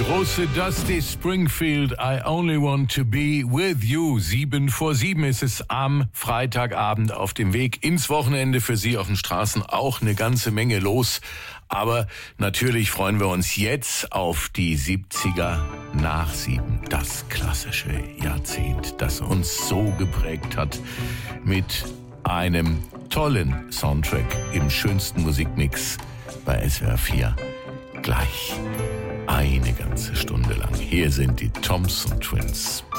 Große Dusty Springfield, I only want to be with you. 7:07 ist es am Freitagabend auf dem Weg ins Wochenende. Für Sie auf den Straßen auch eine ganze Menge los. Aber natürlich freuen wir uns jetzt auf die 70er nach 7. Das klassische Jahrzehnt, das uns so geprägt hat mit einem tollen Soundtrack im schönsten Musikmix bei SWR 4. Gleich eine ganze Stunde lang. Hier sind die Thompson Twins.